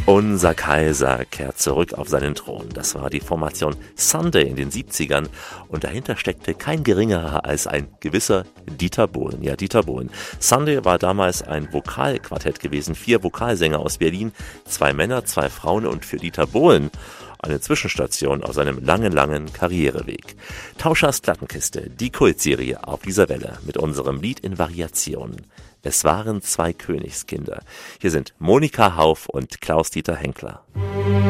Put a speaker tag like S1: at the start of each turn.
S1: Unser Kaiser kehrt zurück auf seinen Thron. Das war die Formation Sunday in den 70ern und dahinter steckte kein geringerer als ein gewisser Dieter Bohlen. Ja, Dieter Bohlen. Sunday war damals ein Vokalquartett gewesen, 4 Vokalsänger aus Berlin, 2 Männer, 2 Frauen und für Dieter Bohlen eine Zwischenstation auf seinem langen Karriereweg. Tauschers Plattenkiste, die Kultserie auf dieser Welle mit unserem Lied in Variationen. Es waren 2 Königskinder. Hier sind Monika Hauf und Klaus-Dieter Henkler.